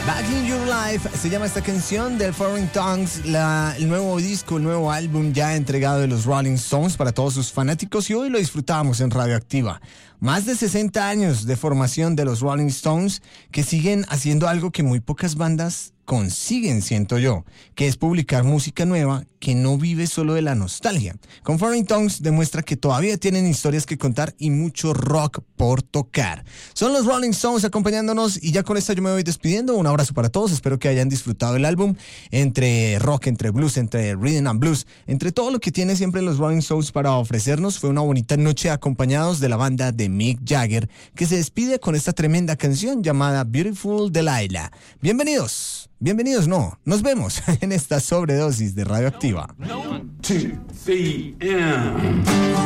Back in Your Life se llama esta canción del Foreign Tongues, el nuevo disco, el nuevo álbum ya entregado de los Rolling Stones para todos sus fanáticos, y hoy lo disfrutábamos en Radioactiva. Más de 60 años de formación de los Rolling Stones, que siguen haciendo algo que muy pocas bandas consiguen, siento yo, que es publicar música nueva que no vive solo de la nostalgia. Con Foreign Tongues demuestra que todavía tienen historias que contar y mucho rock por tocar. Son los Rolling Stones acompañándonos, y ya con esta yo me voy despidiendo. Un abrazo para todos, espero que hayan disfrutado el álbum, entre rock, entre blues, entre rhythm and blues, entre todo lo que tiene siempre los Rolling Stones para ofrecernos. Fue una bonita noche acompañados de la banda de Mick Jagger, que se despide con esta tremenda canción llamada Beautiful Delilah. Bienvenidos, no, nos vemos en esta sobredosis de Radioactiva. 1, 2, 3,